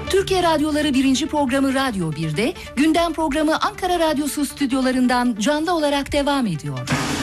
Türkiye Radyoları 1. programı Radyo 1'de, gündem programı Ankara Radyosu stüdyolarından canlı olarak devam ediyor.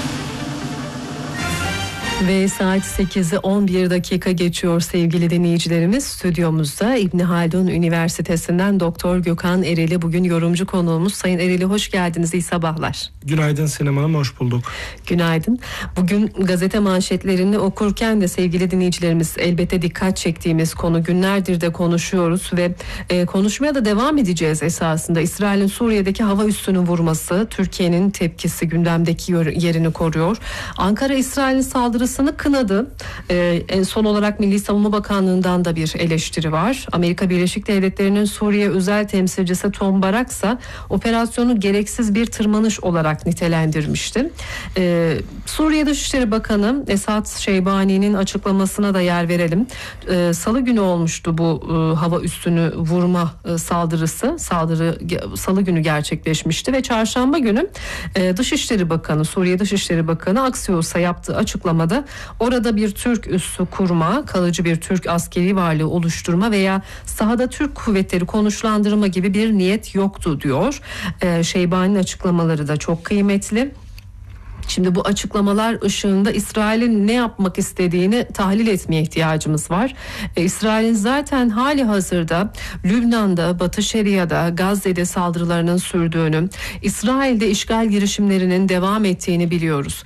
Ve saat 8'i 11 dakika geçiyor sevgili dinleyicilerimiz. Stüdyomuzda İbn Haldun Üniversitesi'nden Doktor Gökhan Ereli bugün yorumcu konuğumuz. Sayın Ereli hoş geldiniz, iyi sabahlar. Günaydın Sinem Hanım, hoş bulduk. Günaydın. Bugün gazete manşetlerini okurken de sevgili dinleyicilerimiz elbette dikkat çektiğimiz konu, günlerdir de konuşuyoruz ve konuşmaya da devam edeceğiz esasında. İsrail'in Suriye'deki hava üssünü vurması, Türkiye'nin tepkisi gündemdeki yerini koruyor. Ankara İsrail'in saldırısını kınadı. En son olarak Milli Savunma Bakanlığı'ndan da bir eleştiri var. Amerika Birleşik Devletleri'nin Suriye özel temsilcisi Tom Barak ise operasyonu gereksiz bir tırmanış olarak nitelendirmişti. Suriye Dışişleri Bakanı Esad Şeybani'nin açıklamasına da yer verelim. Salı günü olmuştu bu hava üssünü vurma saldırısı. Saldırı Salı günü gerçekleşmişti ve çarşamba günü Dışişleri Bakanı, Suriye Dışişleri Bakanı Axios'a yaptığı açıklamada orada bir Türk üssü kurma, kalıcı bir Türk askeri varlığı oluşturma veya sahada Türk kuvvetleri konuşlandırma gibi bir niyet yoktu diyor. Şeybani'nin açıklamaları da çok kıymetli. Şimdi bu açıklamalar ışığında İsrail'in ne yapmak istediğini tahlil etmeye ihtiyacımız var. İsrail'in zaten hali hazırda Lübnan'da, Batı Şeria'da, Gazze'de saldırılarının sürdüğünü, İsrail'de işgal girişimlerinin devam ettiğini biliyoruz.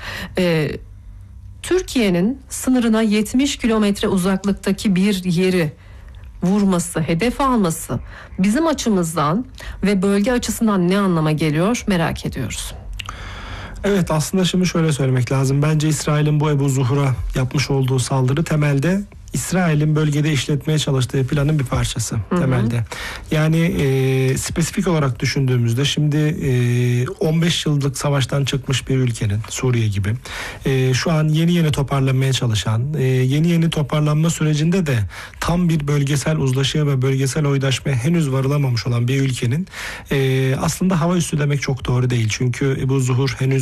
Türkiye'nin sınırına 70 kilometre uzaklıktaki bir yeri vurması, hedef alması bizim açımızdan ve bölge açısından ne anlama geliyor merak ediyoruz. Evet, aslında şimdi şöyle söylemek lazım. Bence İsrail'in bu Ebu Zuhur'a yapmış olduğu saldırı temelde İsrail'in bölgede işletmeye çalıştığı planın bir parçası temelde. Yani spesifik olarak düşündüğümüzde şimdi 15 yıllık savaştan çıkmış bir ülkenin, Suriye gibi, şu an yeni toparlanmaya çalışan, yeni toparlanma sürecinde de tam bir bölgesel uzlaşıya ve bölgesel oydaşmaya henüz varılamamış olan bir ülkenin aslında hava üssü demek çok doğru değil. Çünkü Ebu Zuhur henüz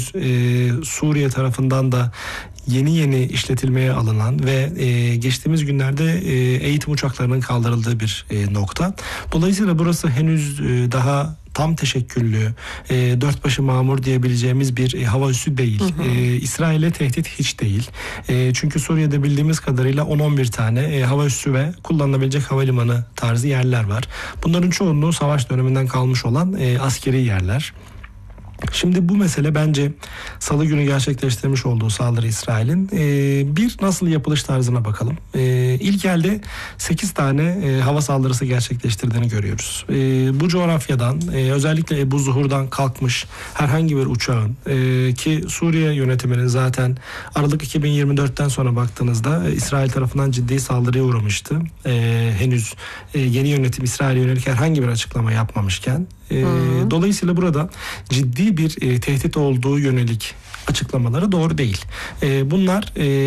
Suriye tarafından da yeni işletilmeye alınan ve geçtiğimiz günlerde eğitim uçaklarının kaldırıldığı bir nokta. Dolayısıyla burası henüz daha tam teşekküllü, dört başı mamur diyebileceğimiz bir hava üssü değil. İsrail'e tehdit hiç değil. Çünkü Suriye'de bildiğimiz kadarıyla 10-11 tane hava üssü ve kullanılabilecek havalimanı tarzı yerler var. Bunların çoğunluğu savaş döneminden kalmış olan askeri yerler. Şimdi bu mesele bence Salı günü gerçekleştirmiş olduğu saldırı İsrail'in bir nasıl yapılış tarzına bakalım. İlk elde 8 tane hava saldırısı gerçekleştirdiğini görüyoruz. Bu coğrafyadan özellikle Ebu Zuhur'dan kalkmış herhangi bir uçağın ki Suriye yönetiminin zaten Aralık 2024'ten sonra baktığınızda İsrail tarafından ciddi saldırıya uğramıştı. Henüz yeni yönetim İsrail'e yönelik herhangi bir açıklama yapmamışken. Dolayısıyla burada ciddi bir tehdit olduğu yönelik açıklamaları doğru değil. Bunlar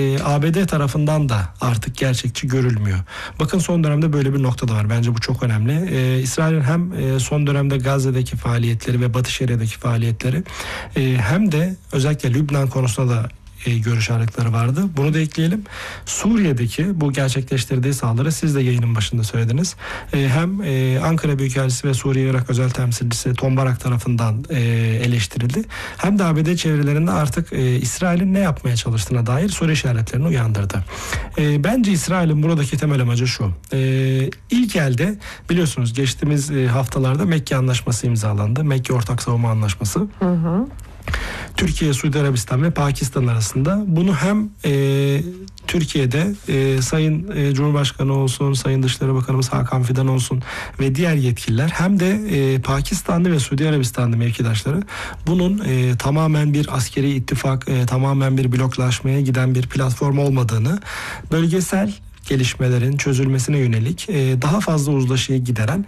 ABD tarafından da artık gerçekçi görülmüyor. Bakın son dönemde böyle bir nokta da var. Bence bu çok önemli. İsrail'in hem son dönemde Gazze'deki faaliyetleri ve Batı Şeria'daki faaliyetleri hem de özellikle Lübnan konusunda da görüş ayrılıkları vardı. Bunu da ekleyelim. Suriye'deki bu gerçekleştirdiği saldırı, siz de yayının başında söylediniz. Hem Ankara Büyükelçisi ve Suriye-Irak Özel Temsilcisi Tom Barak tarafından eleştirildi. Hem de ABD çevrelerinde artık İsrail'in ne yapmaya çalıştığına dair soru işaretlerini uyandırdı. Bence İsrail'in buradaki temel amacı şu. İlk elde biliyorsunuz geçtiğimiz haftalarda Mekke Anlaşması imzalandı. Mekke Ortak Savunma Anlaşması. Türkiye, Suudi Arabistan ve Pakistan arasında. Bunu hem Türkiye'de Sayın Cumhurbaşkanı olsun, Sayın Dışişleri Bakanımız Hakan Fidan olsun ve diğer yetkililer, hem de Pakistanlı ve Suudi Arabistanlı mevkidaşları bunun tamamen bir askeri ittifak, tamamen bir bloklaşmaya giden bir platform olmadığını, bölgesel gelişmelerin çözülmesine yönelik daha fazla uzlaşıyı gideren